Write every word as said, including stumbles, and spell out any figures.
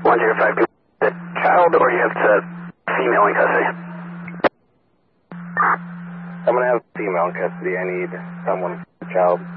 one zero five two, the child, or you have the female in custody? I'm going to have female in custody. I need someone for the child.